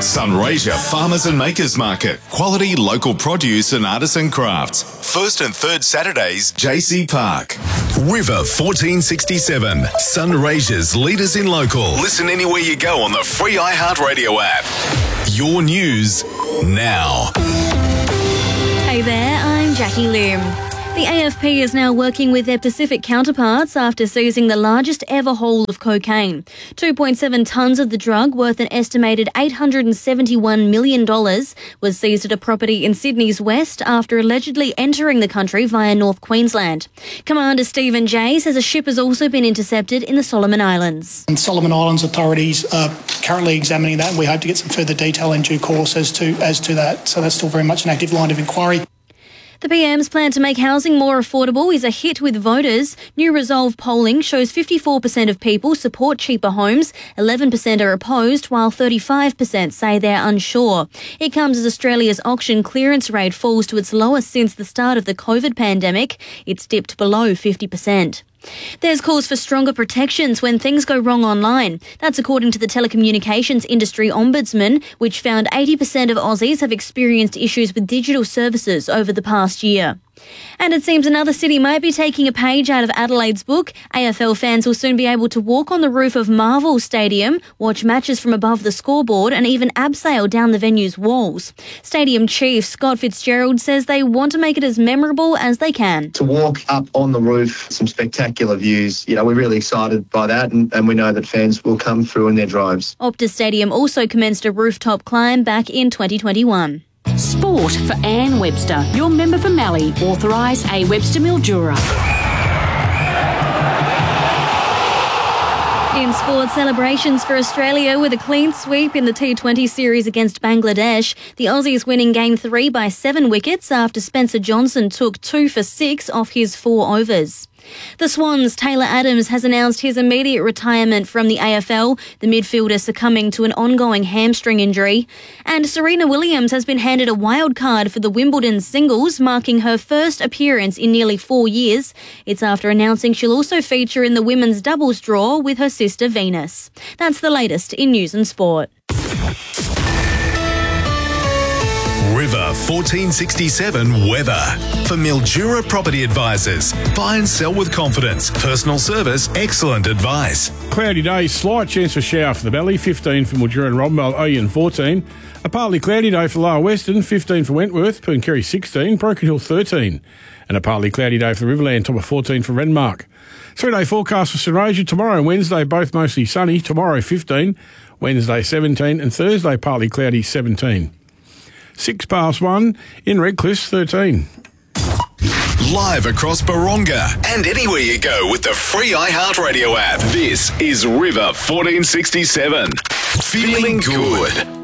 Sunraysia Farmers and Makers Market. Quality local produce and artisan crafts. First and third Saturdays, JC Park. River 1467. Sunraysia's leaders in local. Listen anywhere you go on the free iHeartRadio app. Your news now. Hey there, I'm Jackie Lim. The AFP is now working with their Pacific counterparts after seizing the largest ever haul of cocaine. 2.7 tonnes of the drug, worth an estimated $871 million, was seized at a property in Sydney's west after allegedly entering the country via North Queensland. Commander Stephen Jay says a ship has also been intercepted in the Solomon Islands. And Solomon Islands authorities are currently examining that, and we hope to get some further detail in due course as to that. So that's still very much an active line of inquiry. The PM's plan to make housing more affordable is a hit with voters. New Resolve polling shows 54% of people support cheaper homes, 11% are opposed, while 35% say they're unsure. It comes as Australia's auction clearance rate falls to its lowest since the start of the COVID pandemic. It's dipped below 50%. There's calls for stronger protections when things go wrong online. That's according to the Telecommunications Industry Ombudsman, which found 80% of Aussies have experienced issues with digital services over the past year. And it seems another city might be taking a page out of Adelaide's book. AFL fans will soon be able to walk on the roof of Marvel Stadium, watch matches from above the scoreboard and even abseil down the venue's walls. Stadium chief Scott Fitzgerald says they want to make it as memorable as they can. To walk up on the roof, some spectacular views. We're really excited by that and we know that fans will come through in their drives. Optus Stadium also commenced a rooftop climb back in 2021. Sport for Anne Webster, your member for Mallee, authorised A. Webster Mildura. In sports, celebrations for Australia with a clean sweep in the T20 series against Bangladesh. The Aussies winning Game 3 by 7 wickets after Spencer Johnson took 2 for 6 off his 4 overs. The Swans' Taylor Adams has announced his immediate retirement from the AFL, the midfielder succumbing to an ongoing hamstring injury. And Serena Williams has been handed a wild card for the Wimbledon singles, marking her first appearance in nearly 4 years. It's after announcing she'll also feature in the women's doubles draw with her sister Venus. That's the latest in news and sport. River 1467 weather. For Mildura Property Advisors. Buy and sell with confidence. Personal service, excellent advice. Cloudy day, slight chance for shower for the Valley, 15 for Mildura and Robinvale, Oyen 14. A partly cloudy day for Lower Western, 15 for Wentworth, Pooncarry 16, Broken Hill 13. And a partly cloudy day for the Riverland, top of 14 for Renmark. 3-day forecast for Sunraysia tomorrow and Wednesday, both mostly sunny. Tomorrow 15, Wednesday 17 and Thursday partly cloudy 17. 1:06 in Redcliffe 13. Live across Baronga and anywhere you go with the free iHeartRadio app. This is River 1467. Feeling good.